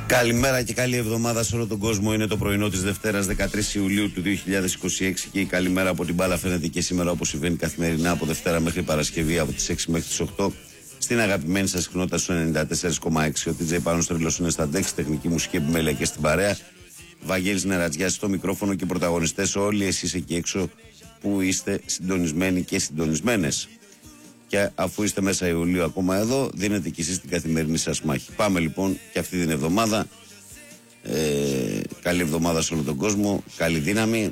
Καλημέρα και καλή εβδομάδα σε όλο τον κόσμο. Είναι το πρωινό της Δευτέρας 13 Ιουλίου του 2026 και η καλημέρα από την μπάλα φαίνεται και σήμερα όπως συμβαίνει καθημερινά από Δευτέρα μέχρι Παρασκευή από τις 6 μέχρι τις 8 στην αγαπημένη σας συχνότητα στο 94,6. Ο DJ Πάνος Τρίλος είναι στα ντεξ, τεχνική μουσική επιμέλεια και στην παρέα. Βαγγέλης Νερατζιάς στο μικρόφωνο και πρωταγωνιστές όλοι εσείς εκεί έξω που είστε συντονισμένοι και συντονισμένες. Και αφού είστε μέσα Ιουλίου ακόμα εδώ, δίνετε κι εσείς την καθημερινή σας μάχη. Πάμε λοιπόν και αυτή την εβδομάδα. Καλή εβδομάδα σε όλο τον κόσμο. Καλή δύναμη.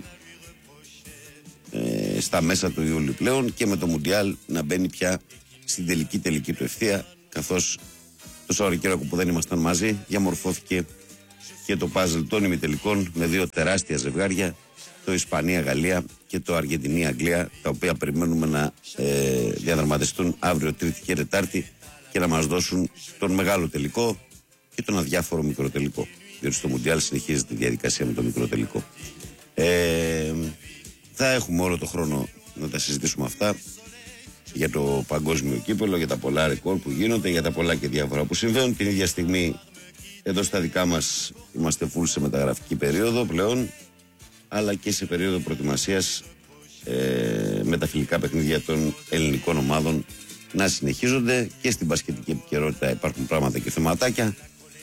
Στα μέσα του Ιούλιου πλέον και με το Μουντιάλ να μπαίνει πια στην τελική του ευθεία. Καθώς το Σαββατοκύριακο που δεν ήμασταν μαζί, διαμορφώθηκε και το πάζλ των ημιτελικών με δύο τεράστια ζευγάρια. Το Ισπανία-Γαλλία και το Αργεντινή-Αγγλία, τα οποία περιμένουμε να διαδραματιστούν αύριο Τρίτη και Τετάρτη και να μας δώσουν τον μεγάλο τελικό και τον αδιάφορο μικρό τελικό. Διότι στο Μουντιάλ συνεχίζεται η διαδικασία με το μικρό τελικό. Θα έχουμε όλο το χρόνο να τα συζητήσουμε αυτά για το παγκόσμιο κύπελλο, για τα πολλά ρεκόρ που γίνονται, για τα πολλά και διάφορα που συμβαίνουν. Την ίδια στιγμή εδώ στα δικά μας είμαστε full σε μεταγραφική περίοδο πλέον, αλλά και σε περίοδο προετοιμασίας με τα φιλικά παιχνίδια των ελληνικών ομάδων να συνεχίζονται. Και στην μπασκετική επικαιρότητα υπάρχουν πράγματα και θεματάκια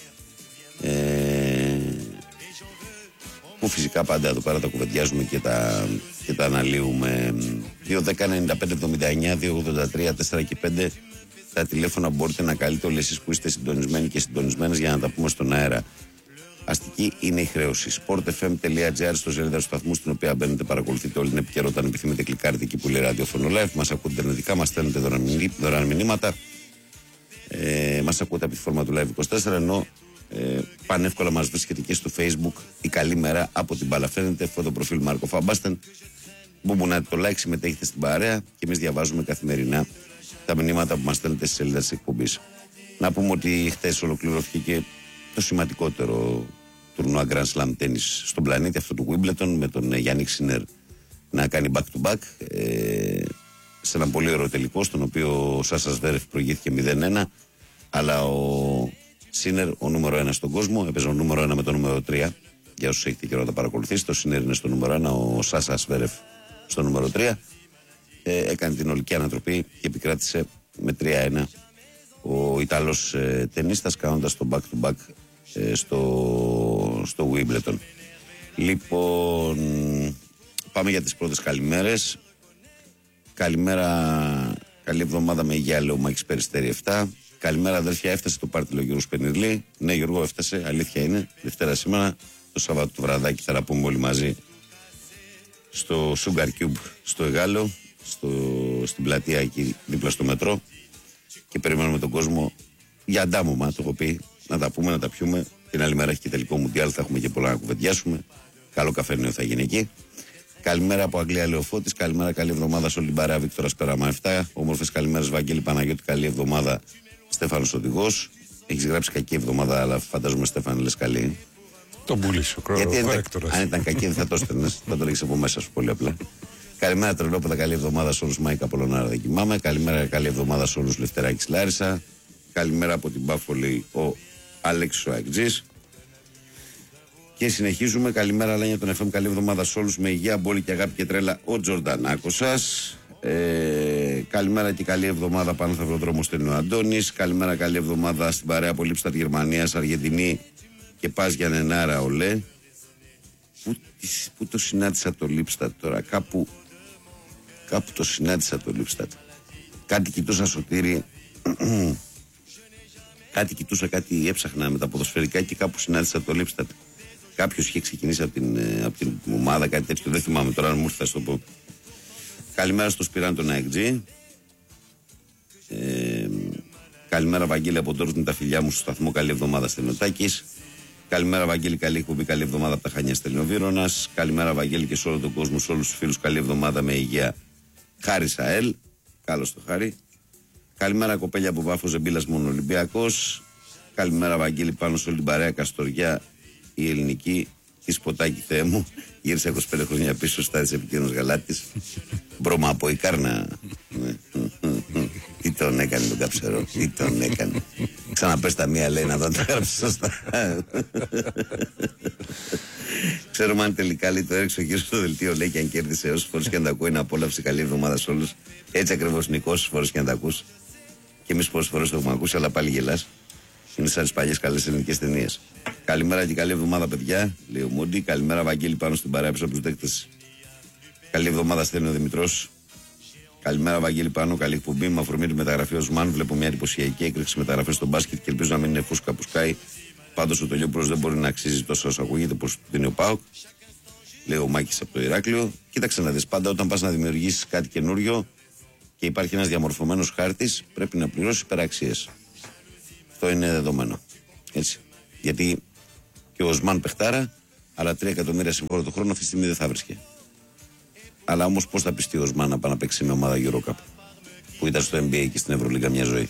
που φυσικά πάντα εδώ πέρα τα κουβεντιάζουμε και τα αναλύουμε. 2-10-95-79, 2-83, 4 και 5 τα τηλέφωνα μπορείτε να καλείτε όλοι εσείς που είστε συντονισμένοι και συντονισμένες για να τα πούμε στον αέρα. Αστική είναι η χρέωση. sportfm.gr στο σελίδα του σταθμού, στην οποία μπαίνετε, παρακολουθείτε όλη την επικαιρότητα. Αν επιθυμείτε, κλικάρετε εκεί που λέει ραδιόφωνο live. Μας ακούτε ιντερνετικά, μας στέλνετε δωρεάν μηνύματα. Μας ακούτε από τη φόρμα του Live 24. Ενώ πανεύκολα μας βρίσκεται και στο Facebook η καλή μέρα από την μπάλα. Φαίνεται φωτοπροφίλ Μάρκο Φαμπάστεν. Μπουμπουνάτε το like, συμμετέχετε στην παρέα και εμείς διαβάζουμε καθημερινά τα μηνύματα που μας στέλνετε στη σελίδα της εκπομπής. Να πούμε ότι χθες ολοκληρώθηκε και το σημαντικότερο τουρνουά Grand Slam Tennis στον πλανήτη, αυτό του Wimbledon, με τον Γιάννικ Σίνερ να κάνει back to back σε ένα πολύ ωραίο τελικό, στον οποίο ο Σάσα Σβέρεφ προηγήθηκε 0-1, αλλά ο Σίνερ, ο νούμερο 1 στον κόσμο, έπαιζε ο νούμερο 1 με το νούμερο 3. Για όσους έχετε καιρό να τα παρακολουθήσετε, ο Σίνερ είναι στο νούμερο 1, ο Σάσα Σβέρεφ στο νούμερο 3. Έκανε την ολική ανατροπή και επικράτησε με 3-1 ο Ιταλός τενίστας, κάνοντας το back to back στο Wimbledon. Λοιπόν, πάμε για τις πρώτες καλημέρες. Καλημέρα, καλή εβδομάδα με υγεία, λέω Μάκης Περιστέρη 7. Καλημέρα αδέρφια, έφτασε το πάρτι, λέει ο Γιώργος Πενιρλή. Ναι Γιώργο, έφτασε, αλήθεια είναι, Δευτέρα σήμερα. Το Σαββάτο το βραδάκι θα τα πούμε όλοι μαζί στο Sugar Cube στο Εγάλεο, στην πλατεία εκεί δίπλα στο μετρό, και περιμένουμε τον κόσμο για αντάμωμα, το έχω πει, να τα πούμε, να τα πιούμε. Την άλλη μέρα έχει και τελικό Μουντιάλ, θα έχουμε και πολλά να κουβεντιάσουμε. Καλό καφενείο θα γίνει εκεί. Καλημέρα από Αγγλία, Λεωφώτης. Καλημέρα, καλή εβδομάδα σε όλη την παρέα, Βίκτορας Περάμα 7. Όμορφες καλημέρες, Βαγγέλη Παναγιώτη. Καλή εβδομάδα, Στέφανος Οδηγός. Έχεις γράψει κακή εβδομάδα, αλλά φαντάζομαι, Στέφανε, λες καλή. Τον πούλησε ο κορέκτορας. Αν ήταν κακή, δεν θα το έστελνες, θα το λέγεις από μέσα σου πολύ απλά. Καλημέρα, Τρελόπεδα, καλή εβδομάδα σε όλους. Μάικα Πολωνάρα, δεν κοιμάμαι. Καλημέρα, καλή εβδομάδα σε όλους. Λευτεράκης Λάρισα. Καλημέρα από την Πάφολη, ο Αλέξης ο Αεκτζής. Και συνεχίζουμε. Καλημέρα, Λάνια των FM. Καλή εβδομάδα σε όλους. Με υγεία, μπόλη και αγάπη και τρέλα, ο Τζορντανάκος σας. Καλημέρα και καλή εβδομάδα πάνω στο Ευρωδρόμο, στέλνει ο Αντώνης. Καλημέρα, καλή εβδομάδα στην παρέα από Λίπστατ Γερμανίας, Αργεντινή και Πας Γιαννενάρα, ολέ. Πού το συνάντησα το Λίπστατ τώρα, κάπου το συνάντησα το Λίπστατ. Κάτι κοιτούσα, Σωτήρη, κάτι έψαχνα με τα ποδοσφαιρικά και κάπου συνάντησα το Λίπστατ. Κάποιος είχε ξεκινήσει από την ομάδα, κάτι τέτοιο, δεν θυμάμαι τώρα, αν μου ήρθε θα σου το πω. Καλημέρα στο Σπυράν τον Αεκτζή. Καλημέρα, Βαγγέλη, από τώρα με τα φιλιά μου στο σταθμό. Καλή εβδομάδα, Στενοτάκης. Καλημέρα, Βαγγέλη, καλή εκπομπή, καλή εβδομάδα από τα Χανιά, στέλνει ο Βύρωνας. Καλημέρα, Βαγγέλη, και σε όλο τον κόσμο, σε όλους τους φίλους. Καλή εβδομάδα με υγεία, Χάρη Σαέλ. Καλώς το Χάρη. Καλημέρα, κοπέλια από Βάφο Ζεμπίλας, μόνο Ολυμπιακός. Καλημέρα, Βαγγέλη, πάνω σε όλη την παρέα. Καστοριά, η ελληνική, η Σποτάκη, Θεέ μου. Γύρισα 25 χρόνια πίσω, στάδι επικίνδυνος Γαλάτης. Μπρομα από η Κάρνα. Τι τον έκανε τον Καψερό, τι τον έκανε. Ξαναπες τα μία, λέει, να το έγραψε σωστά. Ξέρουμε αν τελικά, λέει, το έριξε ο κύριος στο δελτίο, λέει, και αν κέρδισε όσες φορές και αν τα ακούει, να απόλαυσε. Καλή εβδομάδα σε όλους. Έτσι ακριβώς είναι, όσες φορές και αν τα ακούς. Και εμείς πόσες φορές το έχουμε ακούσει, αλλά πάλι γελάς. Είναι σαν τις παλιές καλές ελληνικές ταινίες. Καλημέρα και καλή εβδομάδα, παιδιά, λέει ο Μούντι. Καλημέρα, Βαγγέλη, πάνω στην παρέα από τους δέκτες. Καλή εβδομάδα, στέλνει ο Δημητρός. Καλημέρα, Βαγγέλη, πάνω. Καλή εκπομπή. Με αφορμή τη μεταγραφή Οσμάν, βλέπω μια εντυπωσιακή έκρηξη μεταγραφή στο μπάσκετ και ελπίζω να μην είναι φούσκα που σκάει. Πάντως ο Τελειόπουλος δεν μπορεί να αξίζει τόσο όσο ακούγεται πως είναι ο ΠΑΟΚ. Λέει ο Μάκης από το Ηράκλειο. Κοίταξε να δεις, πάντα όταν πας να δημιουργήσεις κάτι καινούριο και υπάρχει ένας διαμορφωμένος χάρτης, πρέπει να πληρώσεις υπεραξίες. Αυτό είναι δεδομένο. Έτσι. Γιατί και ο Οσμάν παιχτάρα, αλλά 3 εκατομμύρια συμφόρο το χρόνο αυτή τη στιγμή δεν θα βρίσκε. Αλλά όμως πώς θα πιστεί ο Οσμάν να πάει να παίξει με ομάδα Eurocup που ήταν στο NBA και στην Ευρωλίγκα μια ζωή.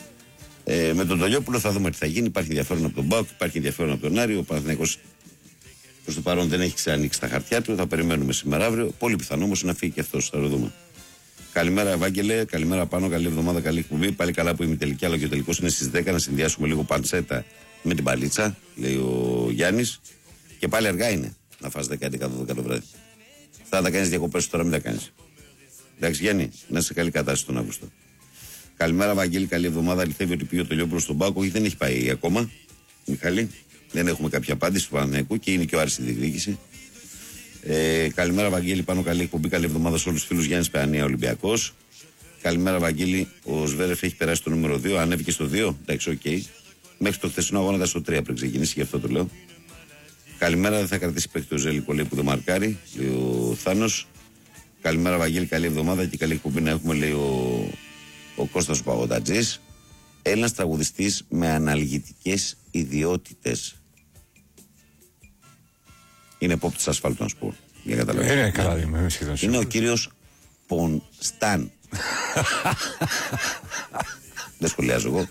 Με τον Τολιόπουλο θα δούμε τι θα γίνει. Υπάρχει ενδιαφέρον από τον ΠΑΟΚ, υπάρχει ενδιαφέρον από τον Άρη. Ο Παναθηναϊκός προς το παρόν δεν έχει ξανανοίξει τα χαρτιά του. Θα περιμένουμε σήμερα αύριο. Πολύ πιθανό όμως να φύγει και αυτός. Θα το δούμε. Καλημέρα, Ευάγγελε. Καλημέρα, πάνω. Καλή εβδομάδα, καλή εκπομπή. Πάλι καλά που είμαι τελική, αλλά και ο τελικός είναι στις 10. Να συνδυάσουμε λίγο παντσέτα με την παλίτσα, λέει ο Γιάννης. Και πάλι αργά είναι να φας 10-11 το βράδυ. Θα τα κάνεις διακοπές τώρα, μην τα κάνεις. Εντάξει, Γιάννη, να είσαι σε καλή κατάσταση τον Αύγουστο. Καλημέρα, Βαγγέλη, καλή εβδομάδα. Αληθεύει ότι πήγε ο Τελειόπουλος στον ΠΑΟΚ. Όχι, δεν έχει πάει ακόμα. Μιχάλη, δεν έχουμε κάποια απάντηση του Παναθηναϊκού και είναι και ο Άρης στη διεκδίκηση. Καλημέρα, Βαγγέλη, πάνω. Καλή εκπομπή. Καλή εβδομάδα σε όλους τους φίλους. Γιάννης Παιανία, Ολυμπιακός. Καλημέρα, Βαγγέλη. Ο Σβέρεφ έχει περάσει το νούμερο 2. Ανέβηκε στο 2. Εντάξει, οκ. Μέχρι το χθεσινό αγώνα ήταν στο 3 πριν ξεκινήσει, γι' αυτό το λέω. Καλημέρα, δεν θα κρατήσει παίκτη ο Ζέλικο, λέει, που δεν μαρκάρει, λέει ο Θάνος. Καλημέρα, Βαγγέλη, καλή εβδομάδα και καλή εκπομπή να έχουμε, λέει ο Κώστας ο Παγωτατζής. Έλληνας τραγουδιστής με αναλγητικές ιδιότητες. Είναι πόπτης ασφάλτου, να σου πω. Για καταλαβαίνω. Είναι ο κύριος Πονστάν. Δεν σχολιάζω εγώ.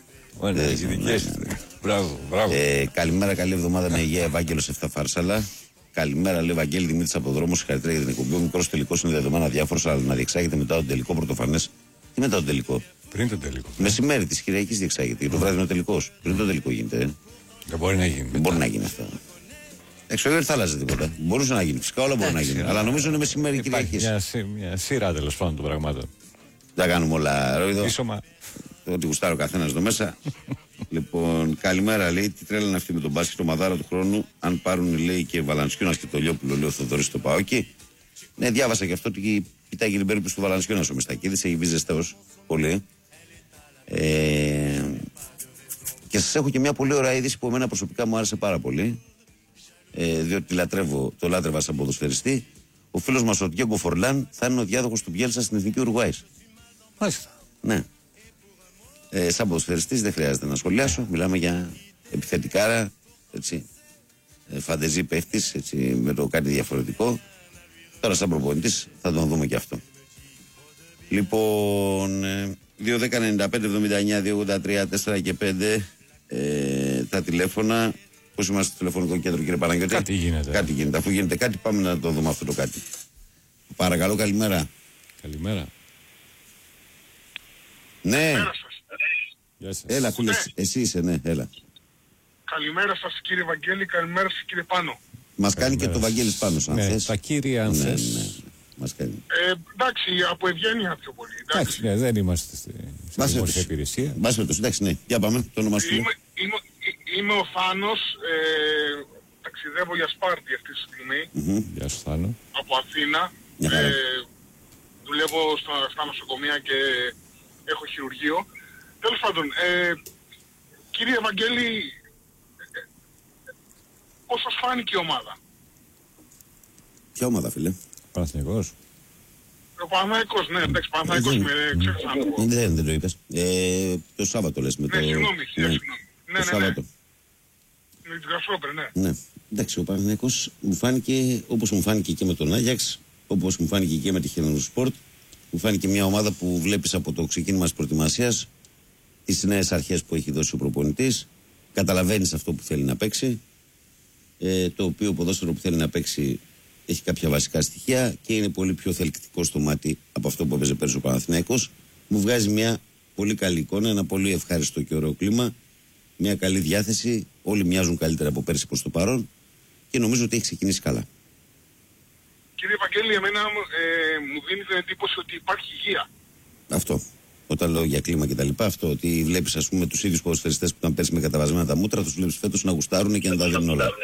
Μπράβο. Καλημέρα, καλή εβδομάδα με υγεία, Ευάγγελος 7 Φάρσαλα. Καλημέρα, λέει Βαγγέλη Δημήτρης από δρόμο. Συγχαρητήρια για την εκπομπή. Ο μικρός τελικός είναι δεδομένα διάφορος, αλλά να διεξάγεται μετά τον τελικό πρωτοφανές. Τι μετά τον τελικό? Πριν τον τελικό. Μεσημέρι της Κυριακής διεξάγεται. Για το βράδυ είναι ο τελικός. Πριν τον τελικό γίνεται. Δεν μπορεί να γίνει. Δεν μπορεί να γίνει αυτό. Εξω δεν θα άλλαζε τίποτα. Μπορούσε να γίνει. Φυσικά όλα μπορεί να γίνει. Αλλά νομίζω είναι μεσημέρι Κυριακής. Μια σειρά τέλος πάντων των πραγμάτων. Τα κάνουμε όλα ρόιδο. Ίσωμα. Ότι γουστάρει ο καθένας εδώ μέσα. Λοιπόν, καλημέρα, λέει. Τι τρέλα είναι αυτή με τον μπάσκετ, το μαδάρα του χρόνου. Αν πάρουν, λέει, και Βαλανσιώνας και το Λιόπουλο, λέει ο Θοδωρής στο ΠΑΟΚι. Ναι, διάβασα και αυτό ότι κοιτάει την περίπτωση του Βαλανσιώνας ο Μιστακίδης. Έχει βγει ζεσταίος πολύ. Και σας έχω και μια πολύ ωραία είδηση που εμένα προσωπικά μου άρεσε πάρα πολύ. Διότι το λάτρευα σαν ποδοσφαιριστή. Ο φίλος μας ο Διέγκο Φορλάν θα είναι ο διάδοχος του Μπιέλσα στην Εθνική Ουρουγουάης. Μάλιστα. Ναι. Σαν ποδοσφαιριστής δεν χρειάζεται να σχολιάσω. Μιλάμε για επιθετικάρα, έτσι. Φαντεζή παίχτης, έτσι, με το κάτι διαφορετικό. Τώρα σαν προπονητής θα τον δούμε και αυτό. Λοιπόν, 2-10-95-79-283-4 και 5 τα τηλέφωνα. Πώς είμαστε στο τηλεφωνικό κέντρο, κύριε Παναγιώτη? Κάτι γίνεται. Κάτι γίνεται. Αφού γίνεται κάτι, πάμε να το δούμε αυτό το κάτι. Παρακαλώ, καλημέρα. Καλημέρα. Ναι. Γεια σας. Έλα, φίλε, εσύ είσαι, ναι, έλα. Καλημέρα σας, κύριε Βαγγέλη, καλημέρα σας, κύριε Πάνο. Μας κάνει και το Βαγγέλης πάνω, αν θες. Τα κύρια, αν θες. Ναι. Μας κάνει. Εντάξει, από ευγένεια πιο πολύ. Εντάξει, ναι, δεν είμαστε στη δημόσια υπηρεσία. Μπας με το, εντάξει, ναι. Για πάμε, το όνομα σου. Είμαι ο Θάνος, ταξιδεύω για Σπάρτη αυτή τη στιγμή. Γεια σου, Θάνο. Από Αθήνα. Δουλεύω στα νοσοκομεία και έχω χειρουργείο. Τέλος πάντων, κύριε Ευαγγέλη, πώς σας φάνηκε η ομάδα? Ποια ομάδα, φίλε? Παναθηναϊκός. Ο Παναθηναϊκός, ναι, εντάξει, Παναθηναϊκός με ξέχασα να πω. Δεν το είπες. Το Σάββατο λες με το... Ναι, συγγνώμη. Το Σάββατο. Με την Γασόπρε, ναι. Ναι. Εντάξει, ο Παναθηναϊκός μου φάνηκε, όπως μου φάνηκε και με τον Άγιαξ, όπως μου φάνηκε και με τη Χελενοσπορτ, μου φάνηκε μια ομάδα που βλέπεις από το ξεκίνημα της προετοιμασίας, τις νέες αρχές που έχει δώσει ο προπονητής, καταλαβαίνεις αυτό που θέλει να παίξει, το οποίο ποδόσφαιρο που θέλει να παίξει έχει κάποια βασικά στοιχεία και είναι πολύ πιο θελκτικό στο μάτι από αυτό που έπαιζε πέρσι ο Παναθηναϊκός. Μου βγάζει μια πολύ καλή εικόνα, ένα πολύ ευχάριστο και ωραίο κλίμα. Μια καλή διάθεση. Όλοι μοιάζουν καλύτερα από πέρσι προς το παρόν και νομίζω ότι έχει ξεκινήσει καλά. Κύριε Βαγγέλη, εμένα μου δίνει την εντύπωση ότι υπάρχει υγεία. Αυτό. Όταν λέω για κλίμα και τα λοιπά, αυτό ότι βλέπεις, ας πούμε, τους ίδιους ποδοσφαιριστές που ήταν πέρσι με καταβασμένα τα μούτρα, τους βλέπεις φέτος να γουστάρουν και να τα δίνουν όλα.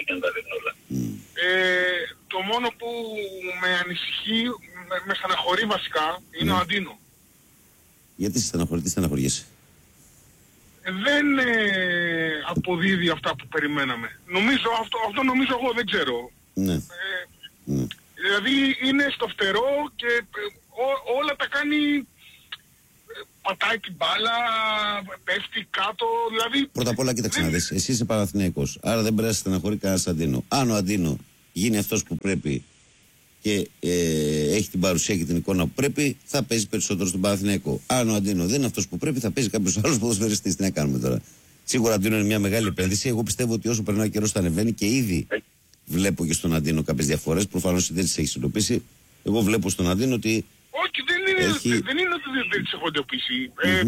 Το μόνο που με ανησυχεί, με στεναχωρεί βασικά, είναι ο Αντίνο. Γιατί τι στεναχωριέσαι? Δεν αποδίδει αυτά που περιμέναμε. Αυτό νομίζω εγώ, δεν ξέρω. Ναι. Δηλαδή είναι στο φτερό και όλα τα κάνει, πατάει την μπάλα, πέφτει κάτω, δηλαδή... Πρώτα απ' όλα κοίταξε να δεις, εσύ είσαι Παναθηναϊκός, άρα δεν πρέπει να στεναχωρεί κανένας Αντίνο. Αν ο Αντίνο γίνει αυτός που πρέπει και έχει την παρουσία και την εικόνα που πρέπει, θα παίζει περισσότερο στον Παναθηναϊκό. Αν ο Αντίνο δεν είναι αυτός που πρέπει, θα παίζει κάποιος άλλος ποδοσφαιριστής. Τι να κάνουμε τώρα? Σίγουρα ο Αντίνο είναι μια μεγάλη επένδυση. Εγώ πιστεύω ότι όσο περνάει ο καιρός θα ανεβαίνει και ήδη βλέπω και στον Αντίνο κάποιες διαφορές. Προφανώς δεν τις έχει εντοπίσει. Εγώ βλέπω στον Αντίνο ότι. Όχι, δεν είναι ότι δεν τις έχω εντοπίσει.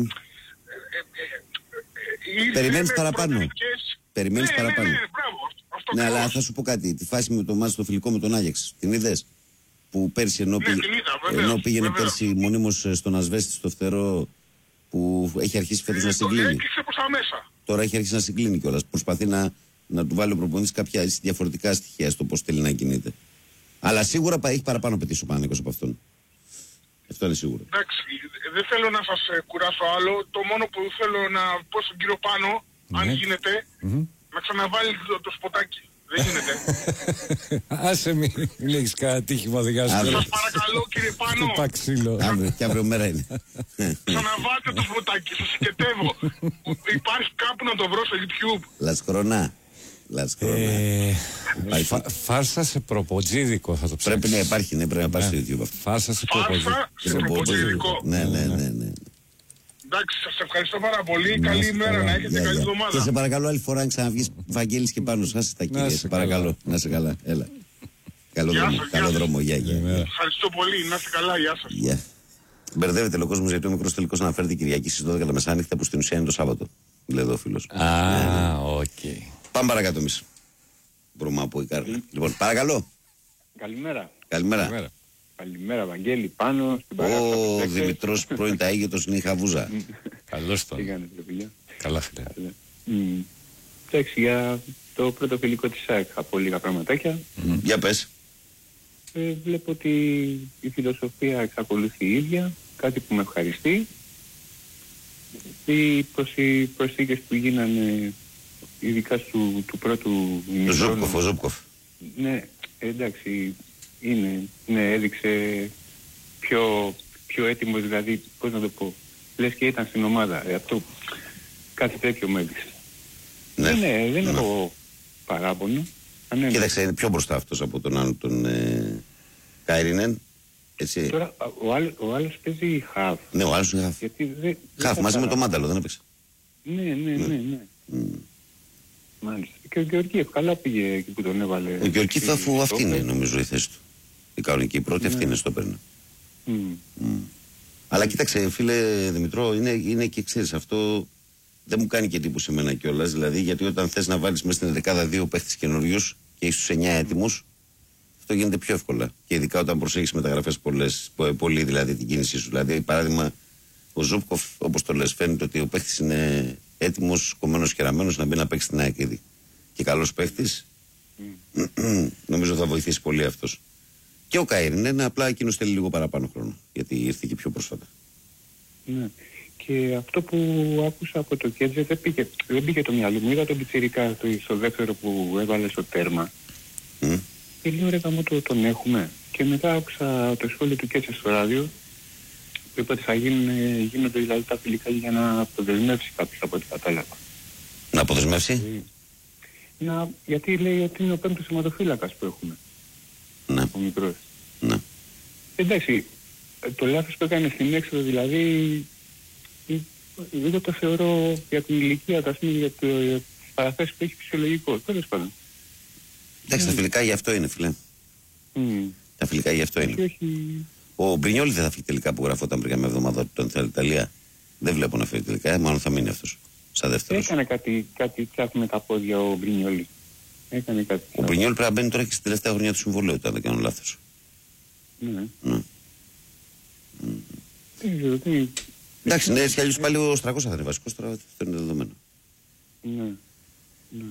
Περιμένεις παραπάνω. Περιμένεις παραπάνω. Ναι, μπράβο. Ναι, αλλά θα σου πω κάτι. Τη φάση με το μάτι στο φιλικό με τον Άγιαξ, την είδες? Που πέρσι ενώ πήγαινε πέρσι μονίμως στον Ασβέστη στο φτερό, που έχει αρχίσει φέτος να συγκλίνει. Τώρα έχει αρχίσει να συγκλίνει κιόλας. Προσπαθεί να του βάλει ο προπονητής κάποια διαφορετικά στοιχεία στο πώς θέλει να κινείται. Αλλά σίγουρα έχει παραπάνω πετύχει ο Παναθηναϊκός από αυτόν. Αυτό είναι σίγουρο. Εντάξει, δεν θέλω να σας κουράσω άλλο. Το μόνο που θέλω να πω στον κύριο Πάνο, αν γίνεται, να ξαναβάλει το σποτάκι. Δεν γίνεται. Άσε μην έχεις κανένα τύχημα οδηγάς. Σας παρακαλώ κύριε Πάνο. Και αύριο μέρα είναι. Ξαναβάλτε το σποτάκι, σας συγκετεύω. Υπάρχει κάπου να το βρω στο YouTube. Λασχρονά. Φάρσα σε προποτζίδικο θα το ψάξεις. Πρέπει να υπάρχει, πρέπει να πάρει στο YouTube αυτό. Φάρσα σε προποτζίδικο. Ναι. Εντάξει, σας ευχαριστώ πάρα πολύ. Καλή ημέρα να έχετε, καλή εβδομάδα. Και σε παρακαλώ άλλη φορά αν ξαναβγείς Βαγγέλης και πάνω σας τα κύριε. Σε παρακαλώ, να είσαι καλά. Έλα. Καλό δρόμο, γεια. Ευχαριστώ πολύ, να είστε καλά, γεια σας. Μπερδεύεται ο κόσμος γιατί ο μικρός τελικός αναφέρεται Κυριακή στις 12 τα μεσάνυχτα που στην ουσία είναι το Σάββατο. Λέει εδώ ο φίλος. Οκ. Πάμε παρακάτω εμείς. Μπορούμε να πω η Κάρλα. Λοιπόν, παρακαλώ. Καλημέρα. Καλημέρα, Βαγγέλη, πάνω στην παράσταση. Ο Δημητρός πρώην ταΐγετος είναι η Χαβούζα. Καλώς τον. Τι κάνετε, παιδιά? Καλά, φίλε. Εντάξει, για το πρώτο φιλικό της ΑΕΚ από λίγα πραγματάκια. Για πες. Βλέπω ότι η φιλοσοφία εξακολουθεί η ίδια, κάτι που με ευχαριστεί. Οι προσθήκες που γίνανε, ειδικά του πρώτου ημιχρόνου. Ο Ζούπκοφ. Ναι, εντάξει, έδειξε πιο έτοιμος, δηλαδή, πώς να το πω, λες και ήταν στην ομάδα. Αυτό, κάτι τέτοιο μου έδειξε. Δεν έχω παράπονο. Κοίταξε, είναι πιο μπροστά αυτός από τον άλλο τον Κάιρινεν. Έτσι. Τώρα ο άλλος παίζει χαφ. Ναι, ο άλλος είναι χαφ. Χαφ μαζί με το Μάνταλο, δεν έπαιξε. Ναι. Μάλιστα. Και ο Γεωργίευ καλά πήγε εκεί που τον έβαλε. Ο Γεωργίευ, αφού αυτή είναι νομίζω η θέση του. Η κανονική πρώτη, αυτή είναι στο παίρνει. Αλλά κοίταξε, φίλε Δημητρό, είναι και ξέρεις, αυτό δεν μου κάνει και εντύπωση εμένα κιόλας. Δηλαδή, γιατί όταν θες να βάλεις μέσα στην δεκάδα δύο παίχτες καινούριους και έχεις τους 9 έτοιμους, αυτό γίνεται πιο εύκολα. Και ειδικά όταν προσέχεις μεταγραφές πολύ, δηλαδή την κίνησή σου. Δηλαδή, παράδειγμα, ο Ζούπκοφ, όπως το λες, φαίνεται ότι ο παίχτης είναι έτοιμος, κομμένος και ραμμένος να μπει να παίξει την ΑΕΚ ήδη. Και καλός παίχτης, νομίζω θα βοηθήσει πολύ αυτός. Και ο Κάιριν είναι, απλά εκείνος θέλει λίγο παραπάνω χρόνο, γιατί ήρθε και πιο πρόσφατα. Ναι. Και αυτό που άκουσα από το Κέτζε δεν πήγε το μυαλό μου. Είδα τον πιτσιρικά στο δεύτερο που έβαλε στο τέρμα. Και λέω ρε γαμώ τον έχουμε. Και μετά άκουσα το σχόλιο του Κέτζε στο ράδιο που είπε ότι θα γίνονται δηλαδή τα φιλικά για να αποδεσμεύσει κάποιος από ό,τι κατάλαβα. Να αποδεσμεύσει? Γιατί λέει ότι είναι ο πέμπτος σωματοφύλακας που έχουμε. Ναι. Ο μικρός. Ναι. Εντάξει, το λάθος που έκανε στην έξοδο δηλαδή, εγώ το θεωρώ για την ηλικία του, ας πούμε, για τις παραθέσεις που έχει φυσιολογικό. Τέλος πάντων. Εντάξει, τα φιλικά γι' αυτό είναι, φίλε. Τα φιλικά γι' αυτό είναι. Ο Μπρινιόλι δεν θα φύγει τελικά που γραφόταν πριν μια εβδομάδα του τον Ιταλία. Δεν βλέπω να φύγει τελικά, μάλλον θα μείνει αυτός. Σαν δεύτερος. Έκανε κάτι τσάφ με τα πόδια ο Μπρινιόλι. Έκανε κάτι. Ο Μπρινιόλι πρέπει να μπαίνει τώρα και στην τελευταία χρονιά του συμβολέου, αν δεν κάνω λάθος. Ναι. Εντάξει, ναι, έτσι κι αλλιώς πάλι ο Στρακός θα είναι βασικός, τώρα αυτό είναι δεδομένο. Ναι.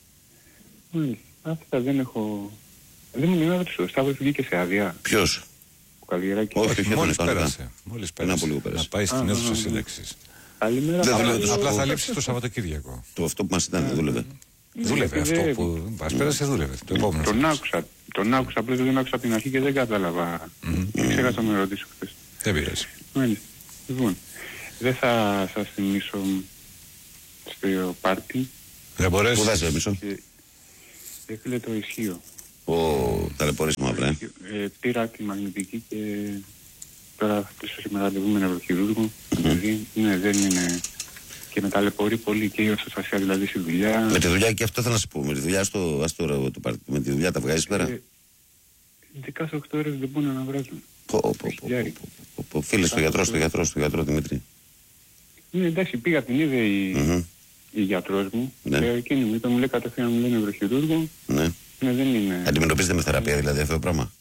Αυτά δεν έχω... Δεν μου είναι ο Σταύρος βγήκε σε άδεια. Ποιος? Ο Καλλιεράκης. Όχι, μόλις πέρασε. Να πάει στην αίθουσα σύνταξης. Καλημέρα. Απλά θα λείψει το Σαββατοκύριακο. Το αυτό που μας ήταν δεν δούλευε. Δούλευε αυτό που μας πέρασε, δούλευε. Το επόμενο. Τον άκουσα, απλώς δεν άκουσα από την αρχή και δεν κατάλαβα. Ξέχασα να με ρωτήσω χθες. Δεν πειράζει. Λοιπόν, δεν θα σας θυμίσω στο πάρτι. Δεν μπορέσει. Πού δάζει μισό. Έφυλε το ισχύο. Ταλαιπωρήσιμο αύριο. Πήρα τη μαγνητική και τώρα θα κλείσω σήμερα ραντεβού με νευροχειρούργο. Ναι, δεν είναι... Και με ταλαιπωρεί πολύ και η ορθοστασία δηλαδή στη δουλειά. Με τη δουλειά και αυτό θέλω να σου πω. Με τη δουλειά στο πάρτι. Με τη δουλειά τα βγάζεις πέρα. Κάθε 8 ώρες δεν μπορούν να βράζουν. Φίλε στο γιατρό Δημήτρη. Ναι, εντάξει, πήγα την είδε η γιατρός μου. Εκείνη μου είπε, μου λέει κατευθείαν μου λέει νευροχειρούργο. Ναι, δεν είναι... Αντιμετωπίζετε με θεραπεία δηλαδή αυτό το πράγμα?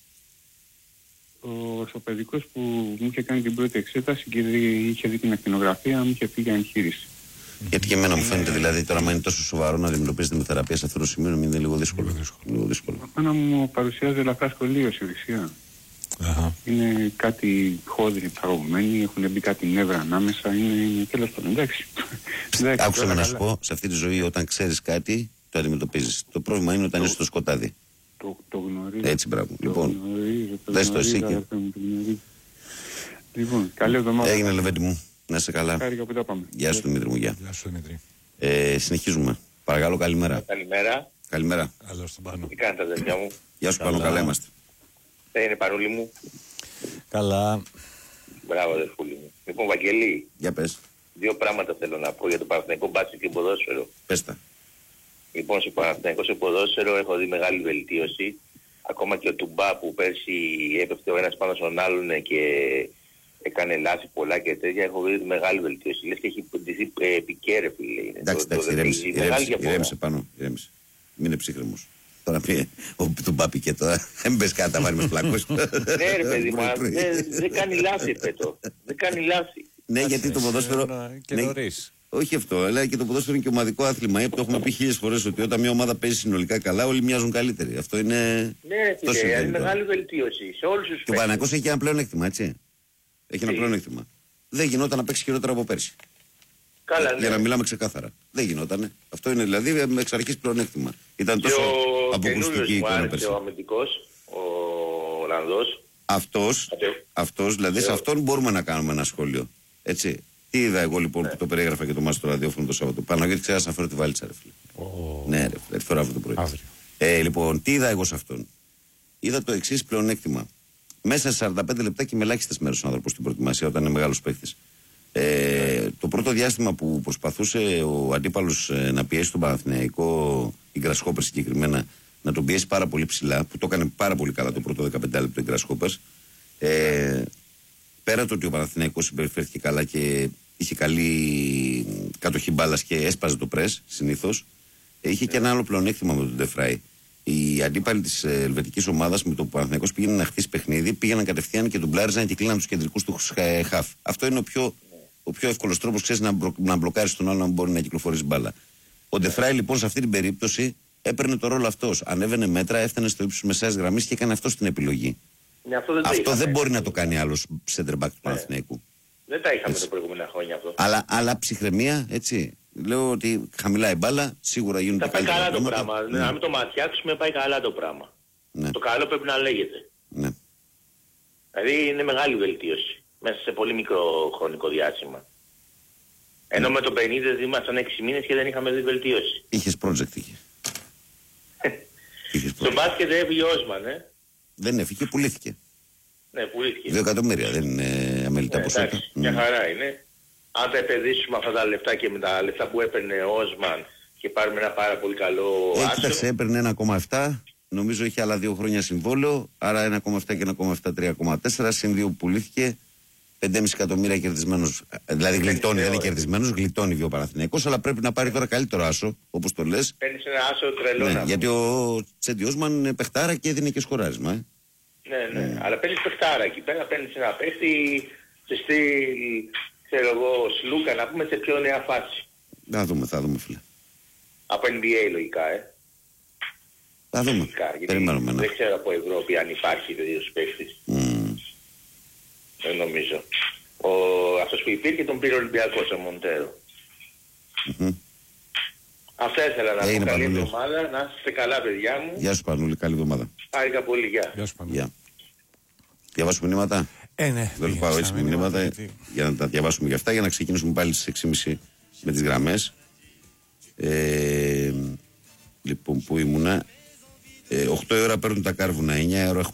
Ο ορθοπαιδικός που μου είχε κάνει την πρώτη εξέταση και είχε δει την ακτινογραφία μου είχε πει για εγχείρηση. Γιατί και εμένα μου φαίνεται δηλαδή τώρα, αν είναι τόσο σοβαρό να αντιμετωπίζετε με θεραπεία σε αυτό το σημείο, είναι λίγο δύσκολο. Απάνω μου παρουσιάζει ελαφρά σχολείωση ουσία. Είναι κάτι χόδροι παγωμένοι, έχουν μπει κάτι νεύρα ανάμεσα, είναι τέλος πάντων, εντάξει. Άκουσα να σου πω, σε αυτή τη ζωή όταν ξέρεις κάτι, το αντιμετωπίζεις. Το πρόβλημα είναι όταν είσαι στο σκοτάδι. Το γνωρίζω. Έτσι, μπράβο. Λοιπόν, δες το εσύ και... Λοιπόν, καλή εβδομάδα. Έγινε, Λεβέντη μου. Να είσαι καλά. Χάρηκα που τα πάμε. Γεια σου, Δημήτρη μου. Γεια σου, Δημήτρη. Συνεχίζουμε. Παρακαλώ, καλημέρα. Καλημέρα. Καλώς τον Πάνο. Τι κάνετε, αδερφιά μου? Γεια σου, Πάνο, καλά είμαστε. Δεν είναι Πανούλη μου? Καλά. Μπράβο, αδερφούλη μου. Λοιπόν, Βαγγελή. Για πες. Δύο πράγματα θέλω να πω για το Παναθηναϊκό μπάσκετ και ποδόσφαιρο. Πες τα. Λοιπόν, στο Παναθηναϊκό σε ποδόσφαιρο έχω δει μεγάλη βελτίωση. Ακόμα και ο Τουμπά που πέρσι έπεφτε ο ένας πάνω στον άλλον και έκανε λάθη πολλά και τέτοια, έχω δει μεγάλη βελτίωση. Λες και έχει ποντιστεί πικέρε, φίλε. Εντάξει, ηρέμησε Πάνω. Μην είναι ψύχρεμος. Τώρα πει ο Τουμπά και τώρα δεν πες κάτι να βάλει με πλακούς. Ναι ρε παιδί μου, δεν κάνει λάθη πέτω. Δεν κάνει λάθη. Ναι, γιατί το ποδόσφαιρο... Όχι αυτό, αλλά και το ποδόσφαιρο είναι και ομαδικό άθλημα. Το έχουμε πει 1000 φορές ότι όταν μια ομάδα παίζει συνολικά καλά, όλοι μοιάζουν καλύτεροι. Αυτό είναι. Ναι, φίλε, είναι μεγάλη βελτίωση σε όλους τους παίκτες. Και ο Παναθηναϊκός έχει ένα πλεονέκτημα, έτσι. Έχει ένα πλεονέκτημα. Δεν γινόταν να παίξει χειρότερα από πέρσι. Καλά, ναι. Για να μιλάμε ξεκάθαρα. Δεν γινότανε. Αυτό είναι δηλαδή με εξ αρχής πλεονέκτημα. Ήταν τόσο αποκρουστική η εικόνα πέρσι. Ο αμυντικός, ο Ολλανδός. Αυτός, δηλαδή σε αυτόν μπορούμε να κάνουμε ένα σχόλιο. Έτσι. Τι είδα εγώ λοιπόν που το περιέγραφα και το μάθω στο ραδιόφωνο το Σάββατο? Παναγιώτη, ξέχασα να φέρω τη βαλίτσα, ρε φίλε. Ναι, ρε φίλε, τη φορά αυτό το πρωί. Λοιπόν, τι είδα εγώ σε αυτόν? Είδα το εξής πλεονέκτημα. Μέσα σε 45 λεπτά και με ελάχιστες μέρες ο άνθρωπος στην προετοιμασία, όταν είναι μεγάλος παίκτης. Το πρώτο διάστημα που προσπαθούσε ο αντίπαλος να πιέσει τον Παναθηναϊκό, η Γκρασχόπερ συγκεκριμένα, να τον πιέσει πάρα πολύ ψηλά, που το έκανε πάρα πολύ καλά το πρώτο 15 λεπτό η Γκρασχόπερ. Πέρα το ότι ο Παναθηναϊκός συμπεριφέρθηκε καλά και είχε καλή κατοχή μπάλας και έσπαζε το πρες συνήθως, είχε και ένα άλλο πλεονέκτημα με τον Ντεφράι. Οι αντίπαλοι της ελβετικής ομάδας με το που ο Παναθηναϊκός πήγαινε να χτίσει παιχνίδι, πήγαιναν κατευθείαν και τον μπλάριζαν και κλείναν τους κεντρικούς του χαφ. Αυτό είναι ο πιο εύκολος τρόπος, ξέρεις, να μπλοκάρεις τον άλλο να μπορεί να κυκλοφορήσει μπάλα. Ο Ντεφράι λοιπόν σε αυτή την περίπτωση έπαιρνε το ρόλο αυτός. Ανέβαινε μέτρα, έφτανε στο ύψος μεσαίας γραμμής και έκανε αυτό την επιλογή. Ναι, αυτό δεν μπορεί να το κάνει άλλος center back του Παναθηναϊκού. Δεν τα είχαμε τα προηγούμενα χρόνια αυτό. Αλλά ψυχραιμία, έτσι. Λέω ότι χαμηλά η μπάλα, σίγουρα γίνονται καλύτερα. Θα πάει καλά το πράγμα. Ναι. Να μην το ματιάξουμε, πάει καλά το πράγμα. Ναι. Το καλό πρέπει να λέγεται. Ναι. Δηλαδή είναι μεγάλη βελτίωση μέσα σε πολύ μικρό χρονικό διάστημα. Ενώ με το 50 ήμασταν 6 μήνες και δεν είχαμε δει βελτίωση. Είχες project, είχε. Στο μπάσκετ έφυγε ο Όσμαν, Δεν έφυγε, πουλήθηκε. Ναι, πουλήθηκε. 2 εκατομμύρια, δεν είναι αμελητά ποσότητα. Μια χαρά είναι. Αν τα επενδύσουμε αυτά τα λεφτά και με τα λεφτά που έπαιρνε ο Όσμαν και πάρουμε ένα πάρα πολύ καλό άσο. Κοίταξε, έπαιρνε 1,7. Νομίζω είχε άλλα 2 χρόνια συμβόλαιο. Άρα 1,7 και 1,7, 3,4. Συν 2 που πουλήθηκε. 5,5 εκατομμύρια κερδισμένος. Δηλαδή γλιτώνει, δεν είναι κερδισμένος, γλιτώνει και ο Παναθηναϊκός, αλλά πρέπει να πάρει τώρα καλύτερο άσο, όπως το λες. Παίρνεις ένα άσο τρελό. Ναι, γιατί ο Τσέντι Όσμαν είναι παιχτάρα και έδινε και σκοράρισμα. Ναι. Αλλά παίρνεις παιχτάρα εκεί πέρα, παίρνεις ένα παίχτη σε στυλ, ξέρω εγώ, Σλούκα, να πούμε σε πιο νέα φάση. Θα δούμε φίλε. Από NBA λογικά, Θα δούμε. Περιμένουμε. Δεν ξέρω από Ευρώπη αν υπάρχει τέτοιος παίχτης. Δεν νομίζω. Αυτός που υπήρχε τον πήρε ο Ολυμπιακός, ο Μοντέρο. Αυτά ήθελα να πω. Καλή εβδομάδα, να είστε καλά παιδιά μου. Γεια σου Πανούλη, καλή εβδομάδα. Χάρηκα πολύ, γεια. Γεια σου Πανούλη. Διαβάσουμε μηνύματα. Ναι. Δεν πάω έτσι με μηνύματα για να τα διαβάσουμε για αυτά, για να ξεκινήσουμε πάλι στις 6.30 με τις γραμμές. Λοιπόν, πού ήμουνα. 8 ώρα παίρνουν τα κάρβουνα, 9 ώρα έχουμε